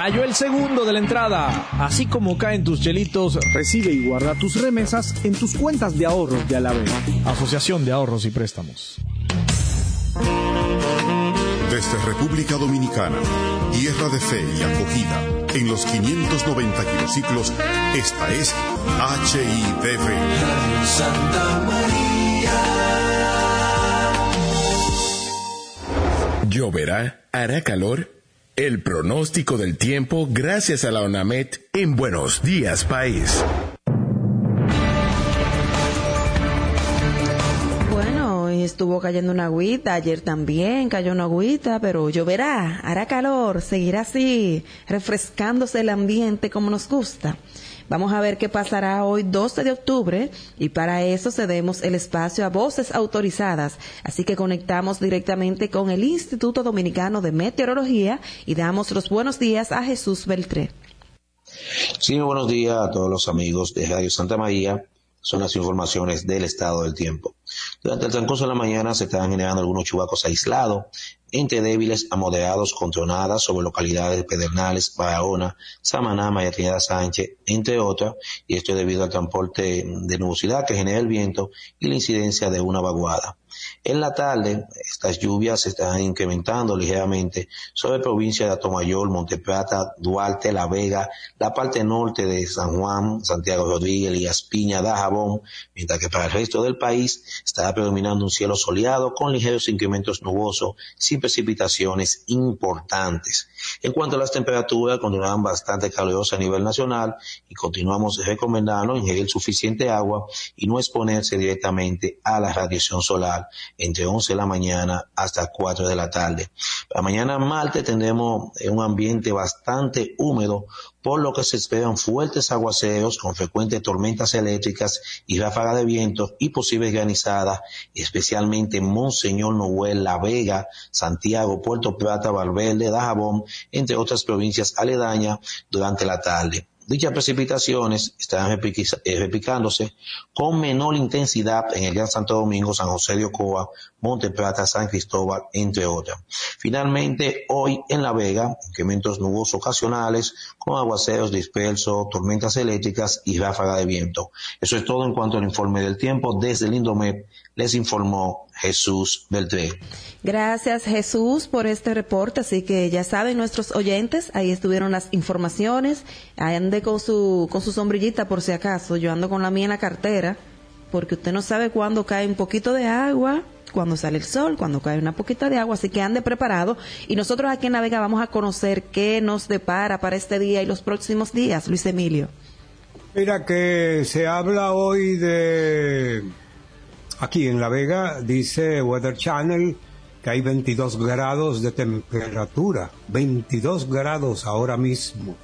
Cayó el segundo de la entrada. Así como caen tus chelitos, recibe y guarda tus remesas en tus cuentas de ahorros de Alavega. Asociación de Ahorros y Préstamos. Desde República Dominicana, tierra de fe y acogida, en los 590 kilociclos, esta es HIDV. Santa María. ¿Lloverá? ¿Hará calor? El pronóstico del tiempo gracias a la ONAMED en Buenos Días País. Estuvo cayendo una agüita, ayer también cayó una agüita, pero lloverá, hará calor, seguirá así, refrescándose el ambiente como nos gusta. Vamos a ver qué pasará hoy 12 de octubre y para eso cedemos el espacio a voces autorizadas. Así que conectamos directamente con el Instituto Dominicano de Meteorología y damos los buenos días a Jesús Beltré. Sí, buenos días a todos los amigos de Radio Santa María. Son las informaciones del estado del tiempo. Durante el transcurso de la mañana se están generando algunos chubascos aislados, entre débiles a moderados con tronadas sobre localidades de Pedernales, Barahona, Samaná, María Trinidad Sánchez, entre otras, y esto es debido al transporte de nubosidad que genera el viento y la incidencia de una vaguada. En la tarde, estas lluvias se están incrementando ligeramente sobre provincia de Atomayor, Monteplata, Duarte, La Vega, la parte norte de San Juan, Santiago Rodríguez, Elías Piña, Dajabón, mientras que para el resto del país estará predominando un cielo soleado con ligeros incrementos nubosos sin precipitaciones importantes. En cuanto a las temperaturas, continuarán bastante calurosas a nivel nacional y continuamos recomendando ingerir suficiente agua y no exponerse directamente a la radiación solar entre 11 de la mañana hasta 4 de la tarde. Para mañana martes tendremos un ambiente bastante húmedo, por lo que se esperan fuertes aguaceros con frecuentes tormentas eléctricas y ráfagas de viento y posibles granizadas, especialmente en Monseñor Noel, La Vega, Santiago, Puerto Plata, Valverde, Dajabón, entre otras provincias aledañas durante la tarde. Dichas precipitaciones estarán replicándose con menor intensidad en el Gran Santo Domingo, San José de Ocoa, Monte Plata, San Cristóbal, entre otras. Finalmente, hoy en La Vega, incrementos nubosos ocasionales con aguaceros dispersos, tormentas eléctricas y ráfaga de viento. Eso es todo en cuanto al informe del tiempo. Desde el Indomet les informó Jesús Beltré. Gracias, Jesús, por este reporte. Así que ya saben nuestros oyentes, ahí estuvieron las informaciones. Ande con su sombrillita por si acaso. Yo ando con la mía en la cartera, porque usted no sabe cuándo cae un poquito de agua, cuando sale el sol, cuando cae una poquita de agua, así que ande preparado. Y nosotros aquí en La Vega vamos a conocer qué nos depara para este día y los próximos días. Luis Emilio. Mira que se habla hoy de... Aquí en La Vega, dice Weather Channel, que hay 22 grados de temperatura, 22 grados ahora mismo.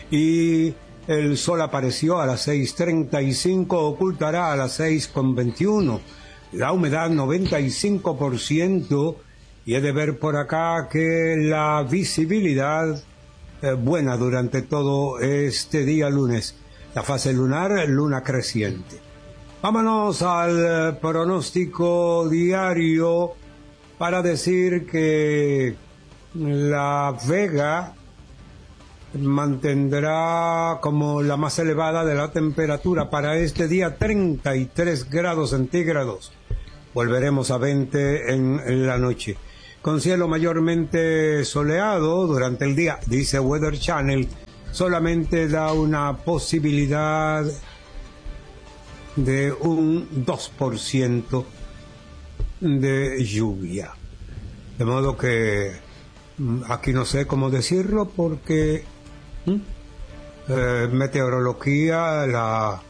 Y el sol apareció a las 6:35, ocultará a las 6:21. La humedad 95%, y he de ver por acá que la visibilidad buena durante todo este día lunes. La fase lunar, luna creciente. Vámonos al pronóstico diario para decir que La Vega mantendrá como la más elevada de la temperatura para este día 33 grados centígrados. Volveremos a 20 en la noche. Con cielo mayormente soleado durante el día, dice Weather Channel, solamente da una posibilidad de un 2% de lluvia. De modo que aquí no sé cómo decirlo porque meteorología, la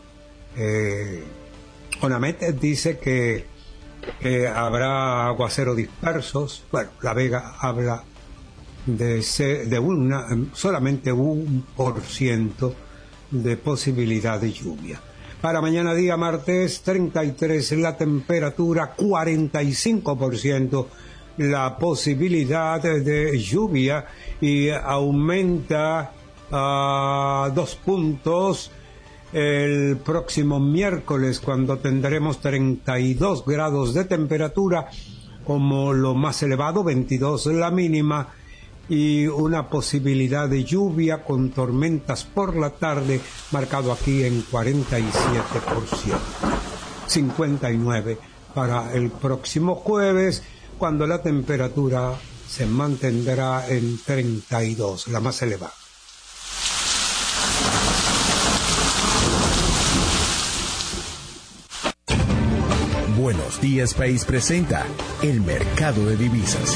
ONAMED dice que habrá aguaceros dispersos. Bueno, La Vega habla de solamente 1% de posibilidad de lluvia. Para mañana día martes, 33 la temperatura, 45% la posibilidad de lluvia y aumenta a 2 puntos el próximo miércoles, cuando tendremos 32 grados de temperatura como lo más elevado, 22 la mínima, y una posibilidad de lluvia con tormentas por la tarde, marcado aquí en 47%. 59% para el próximo jueves, cuando la temperatura se mantendrá en 32, la más elevada. Buenos Días País presenta el mercado de divisas.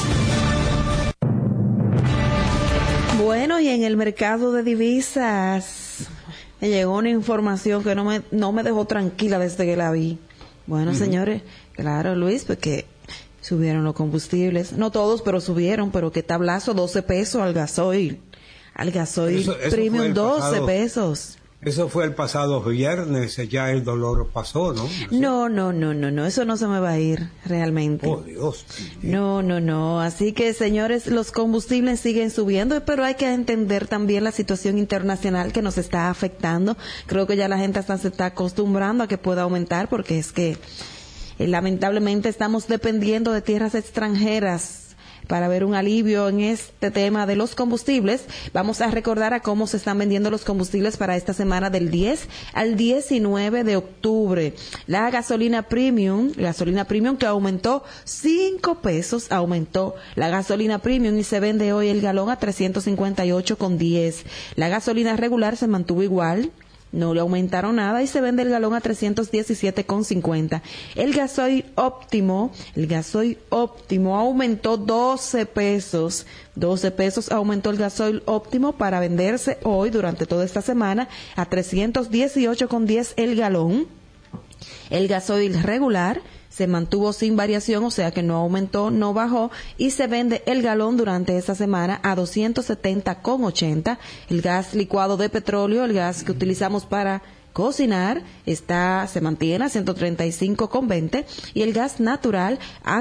Bueno, y en el mercado de divisas me llegó una información que no me dejó tranquila desde que la vi. Bueno, señores, claro, Luis, porque subieron los combustibles. No todos, pero subieron. Pero qué tablazo, 12 pesos al gasoil. Al gasoil eso premium, 12 pesos. Eso fue el pasado viernes, ya el dolor pasó, ¿no? No, eso no se me va a ir realmente. Oh, Dios. No. Así que, señores, los combustibles siguen subiendo, pero hay que entender también la situación internacional que nos está afectando. Creo que ya la gente hasta se está acostumbrando a que pueda aumentar, porque es que lamentablemente estamos dependiendo de tierras extranjeras para ver un alivio en este tema de los combustibles. Vamos a recordar a cómo se están vendiendo los combustibles para esta semana del 10 al 19 de octubre. La gasolina premium que aumentó 5 pesos, aumentó la gasolina premium y se vende hoy el galón a 358,10. La gasolina regular se mantuvo igual, no le aumentaron nada y se vende el galón a 317,50. El gasoil óptimo aumentó 12 pesos. 12 pesos aumentó el gasoil óptimo para venderse hoy durante toda esta semana a 318,10 el galón. El gasoil regular se mantuvo sin variación, o sea que no aumentó, no bajó, y se vende el galón durante esta semana a 270,80. El gas licuado de petróleo, el gas que utilizamos para cocinar, se mantiene a 135,20 y el gas natural a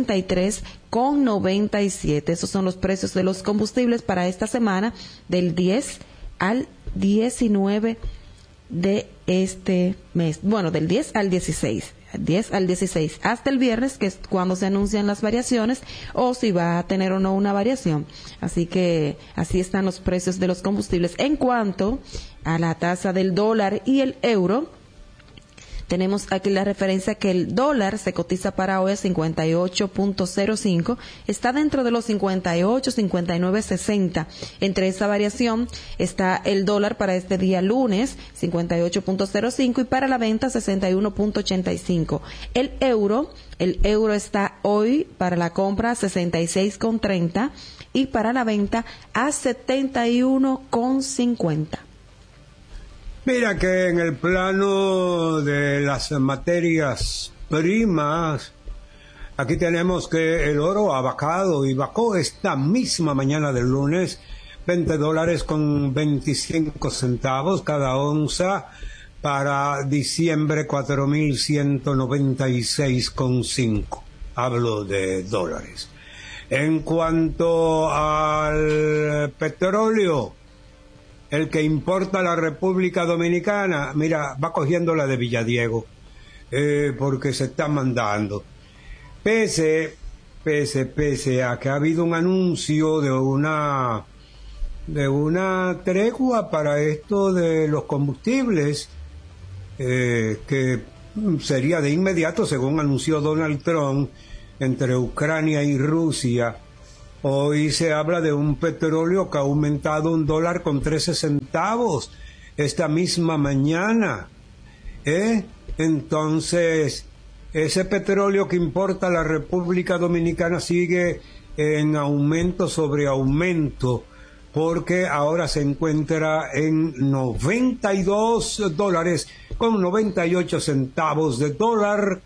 43,97. Esos son los precios de los combustibles para esta semana del 10 al 19 de este mes. Bueno, del 10 al 16. 10 al 16 hasta el viernes, que es cuando se anuncian las variaciones o si va a tener o no una variación. Así que así están los precios de los combustibles. En cuanto a la tasa del dólar y el euro, tenemos aquí la referencia que el dólar se cotiza para hoy a 58.05, está dentro de los 58, 59.60. Entre esa variación está el dólar para este día lunes, 58.05, y para la venta 61.85. El euro está hoy para la compra a 66.30 y para la venta a 71.50. Mira que en el plano de las materias primas, aquí tenemos que el oro ha bajado y bajó esta misma mañana del lunes, $20.25 cada onza, para diciembre 4.196,5. Hablo de dólares. En cuanto al petróleo, el que importa la República Dominicana, mira, va cogiendo la de Villadiego, porque se está mandando. Pese a que ha habido un anuncio de una tregua para esto de los combustibles, que sería de inmediato, según anunció Donald Trump, entre Ucrania y Rusia. Hoy se habla de un petróleo que ha aumentado $1.13 esta misma mañana. Entonces, ese petróleo que importa la República Dominicana sigue en aumento sobre aumento, porque ahora se encuentra en $92.98 de dólar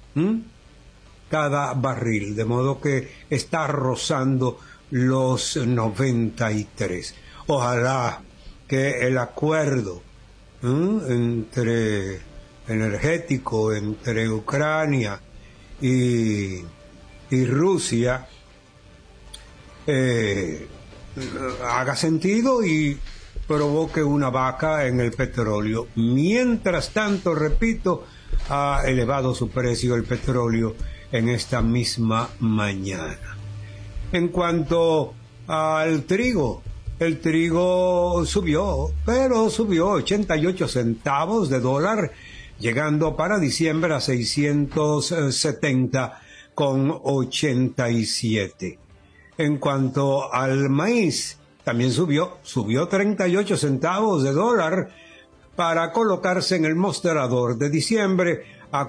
cada barril, de modo que está rozando los 93. Ojalá que el acuerdo energético entre Ucrania y Rusia haga sentido y provoque una baja en el petróleo. Mientras tanto, repito, ha elevado su precio el petróleo en esta misma mañana. En cuanto al trigo. El trigo subió, pero subió 88 centavos de dólar, llegando para diciembre a 670,87. En cuanto al maíz, también subió 38 centavos de dólar para colocarse en el mostrador de diciembre a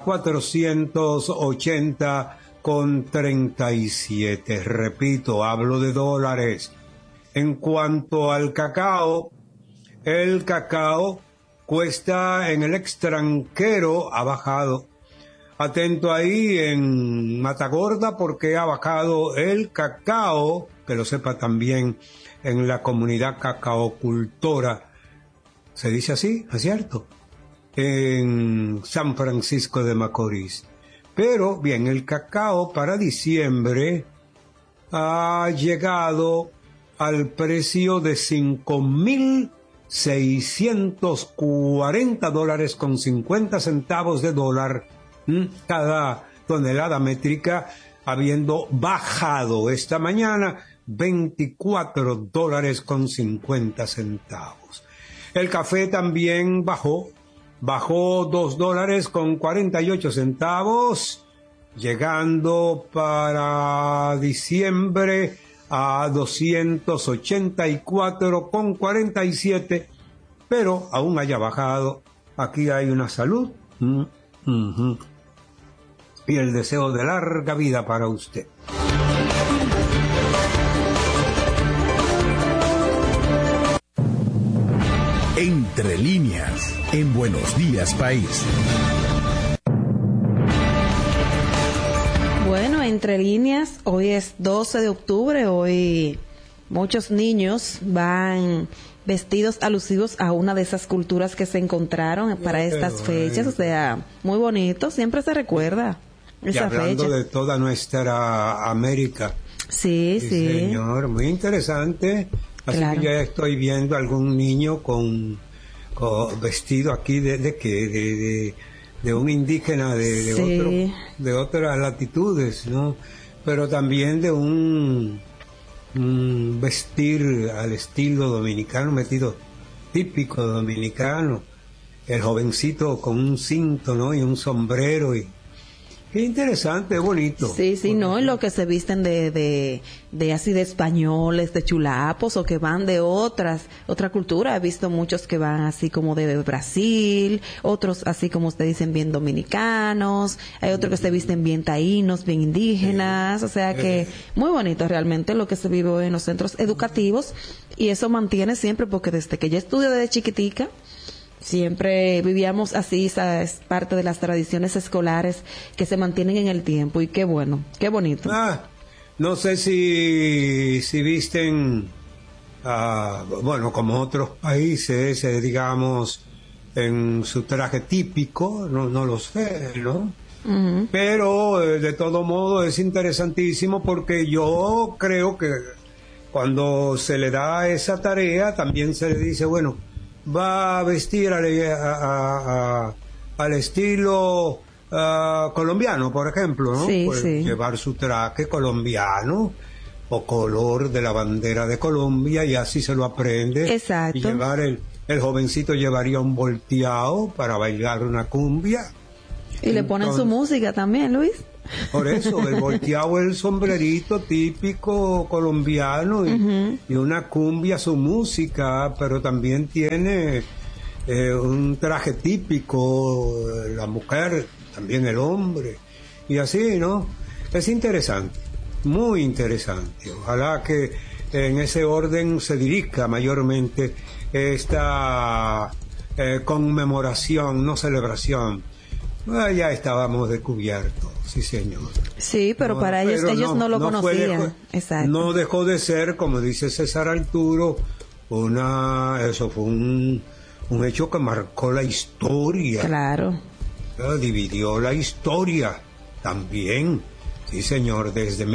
480,37. Repito, hablo de dólares. En cuanto al cacao, el cacao cuesta en el extranjero, ha bajado. Atento ahí en Matagorda porque ha bajado el cacao, que lo sepa también en la comunidad cacaocultora. ¿Se dice así? ¿Es cierto? En San Francisco de Macorís. Pero bien, el cacao para diciembre ha llegado al precio de $5,640 con 50 centavos de dólar cada tonelada métrica, habiendo bajado esta mañana $24 con 50 centavos. El café también bajó $2 con 48 centavos, llegando para diciembre a 284,47, pero aún haya bajado. Aquí hay una salud y el deseo de larga vida para usted. Entre líneas, en Buenos Días País. Bueno, entre líneas, hoy es 12 de octubre, hoy muchos niños van vestidos alusivos a una de esas culturas que se encontraron para estas fechas, o sea, muy bonito, siempre se recuerda esa fecha. Y hablando de toda nuestra América. Sí. Señor, muy interesante. Así claro. Que ya estoy viendo algún niño con vestido aquí de un indígena de otras latitudes, ¿no? Pero también de un vestir al estilo dominicano, metido típico dominicano. El jovencito con un cinto, ¿no? Y un sombrero y qué interesante, bonito. Sí, ¿no? En lo que se visten de así de españoles, de chulapos, o que van de otra cultura. He visto muchos que van así como de Brasil, otros así como ustedes dicen bien dominicanos, hay otros que se visten bien taínos, bien indígenas, o sea que muy bonito realmente lo que se vive hoy en los centros educativos, y eso mantiene siempre, porque desde que yo estudio desde chiquitica, siempre vivíamos así, esa es parte de las tradiciones escolares que se mantienen en el tiempo, y qué bueno, qué bonito. No sé si visten, bueno, como otros países, digamos, en su traje típico, no lo sé, ¿no? Uh-huh. Pero de todo modo es interesantísimo, porque yo creo que cuando se le da esa tarea también se le dice, bueno, va a vestir al estilo colombiano, por ejemplo, ¿no? Sí. Llevar su traje colombiano o color de la bandera de Colombia, y así se lo aprende. Exacto. Y llevar el jovencito llevaría un volteado para bailar una cumbia. Y le ponen su música también, Luis. Por eso, el volteado es el sombrerito típico colombiano y una cumbia, su música, pero también tiene un traje típico, la mujer, también el hombre, y así, ¿no? Es interesante, muy interesante. Ojalá que en ese orden se dirija mayormente esta conmemoración, no celebración. Ya estábamos descubiertos, sí señor. Sí, pero para ellos no lo conocían. Exacto. No dejó de ser, como dice César Arturo, eso fue un hecho que marcó la historia. Claro. Dividió la historia también, sí señor, desde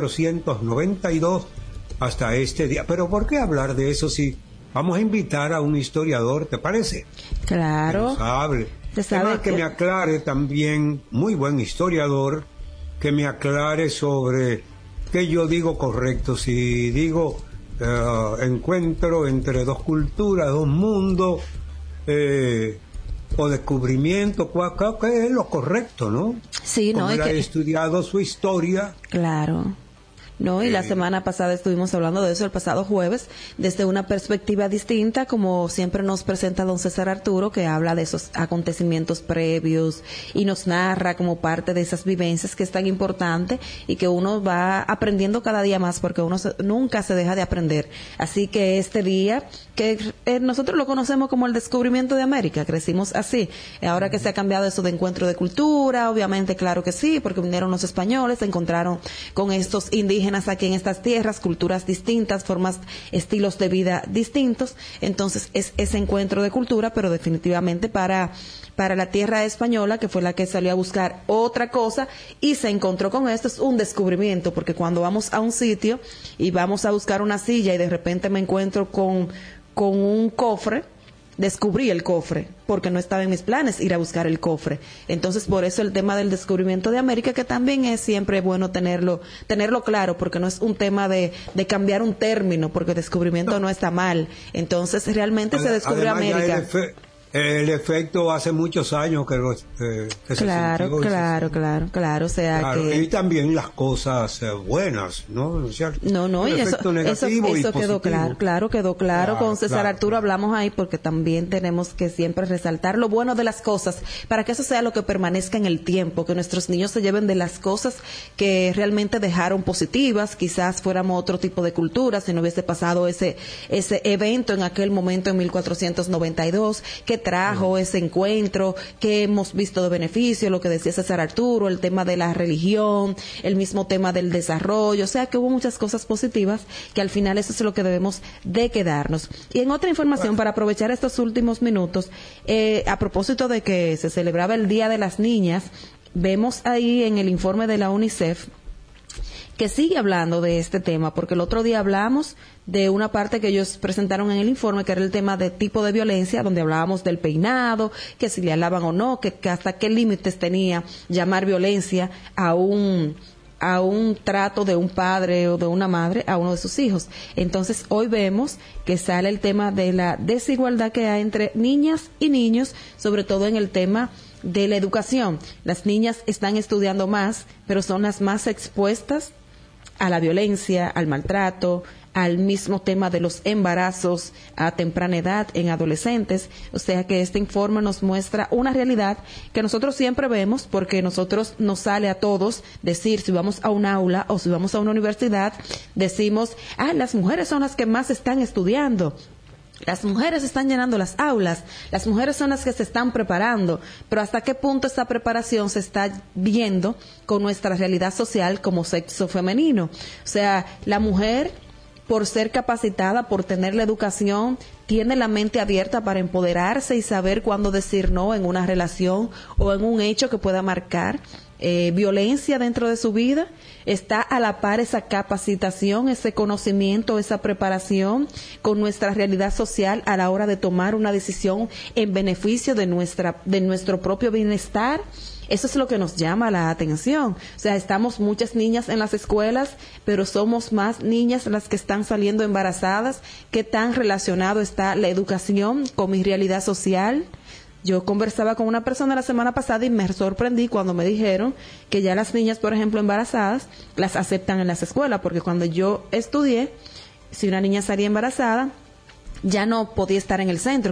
1492 hasta este día. Pero ¿por qué hablar de eso si vamos a invitar a un historiador, te parece? Claro. Que nos hable. Además, que me aclare también, muy buen historiador, que me aclare sobre qué yo digo correcto, si digo encuentro entre dos culturas, dos mundos, o descubrimiento, que es lo correcto, ¿no? Sí, como ¿no? él ha estudiado su historia. Claro. No, y la semana pasada estuvimos hablando de eso, el pasado jueves, desde una perspectiva distinta, como siempre nos presenta don César Arturo, que habla de esos acontecimientos previos y nos narra como parte de esas vivencias que es tan importante y que uno va aprendiendo cada día más, porque uno nunca se deja de aprender. Así que este día, que nosotros lo conocemos como el descubrimiento de América, crecimos así. Ahora que se ha cambiado eso de encuentro de cultura, obviamente, claro que sí, porque vinieron los españoles, se encontraron con estos indígenas aquí en estas tierras, culturas distintas, formas, estilos de vida distintos. Entonces es ese encuentro de cultura, pero definitivamente para la tierra española, que fue la que salió a buscar otra cosa y se encontró con esto, es un descubrimiento, porque cuando vamos a un sitio y vamos a buscar una silla y de repente me encuentro con un cofre, descubrí el cofre, porque no estaba en mis planes ir a buscar el cofre. Entonces, por eso el tema del descubrimiento de América, que también es siempre bueno tenerlo claro, porque no es un tema de cambiar un término, porque descubrimiento no está mal. Entonces, realmente se descubrió América. El efecto hace muchos años que se claro, o sea, claro, que y también las cosas buenas, ¿no? O sea, no, y eso quedó claro, quedó claro. Con César Arturo hablamos ahí, porque también tenemos que siempre resaltar lo bueno de las cosas, para que eso sea lo que permanezca en el tiempo, que nuestros niños se lleven de las cosas que realmente dejaron positivas. Quizás fuéramos otro tipo de cultura si no hubiese pasado ese evento en aquel momento en 1492, que trajo ese encuentro, que hemos visto de beneficio, lo que decía César Arturo, el tema de la religión, el mismo tema del desarrollo, o sea que hubo muchas cosas positivas, que al final eso es lo que debemos de quedarnos. Y en otra información, para aprovechar estos últimos minutos, a propósito de que se celebraba el Día de las Niñas, vemos ahí en el informe de la UNICEF que sigue hablando de este tema, porque el otro día hablamos de una parte que ellos presentaron en el informe, que era el tema de tipo de violencia, donde hablábamos del peinado, que si le alaban o no, que hasta qué límites tenía llamar violencia a un trato de un padre o de una madre a uno de sus hijos. Entonces, hoy vemos que sale el tema de la desigualdad que hay entre niñas y niños, sobre todo en el tema de la educación. Las niñas están estudiando más, pero son las más expuestas a la violencia, al maltrato, al mismo tema de los embarazos a temprana edad en adolescentes. O sea que este informe nos muestra una realidad que nosotros siempre vemos, porque nosotros nos sale a todos decir, si vamos a un aula o si vamos a una universidad, decimos, las mujeres son las que más están estudiando. Las mujeres están llenando las aulas, las mujeres son las que se están preparando, pero ¿hasta qué punto esta preparación se está viendo con nuestra realidad social como sexo femenino? O sea, la mujer, por ser capacitada, por tener la educación, tiene la mente abierta para empoderarse y saber cuándo decir no en una relación o en un hecho que pueda marcar violencia dentro de su vida. Está a la par esa capacitación, ese conocimiento, esa preparación con nuestra realidad social a la hora de tomar una decisión en beneficio de nuestro propio bienestar. Eso es lo que nos llama la atención. O sea, estamos muchas niñas en las escuelas, pero somos más niñas las que están saliendo embarazadas. ¿Qué tan relacionado está la educación con mi realidad social? Yo conversaba con una persona la semana pasada y me sorprendí cuando me dijeron que ya las niñas, por ejemplo, embarazadas, las aceptan en las escuelas, porque cuando yo estudié, si una niña salía embarazada, ya no podía estar en el centro,